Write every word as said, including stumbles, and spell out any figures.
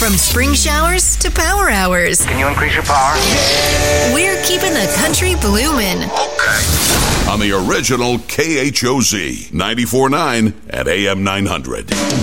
From spring showers to power hours. Can you increase your power? We're keeping the country bloomin'. Okay. On the original K H O Z, ninety-four point nine at A M nine hundred.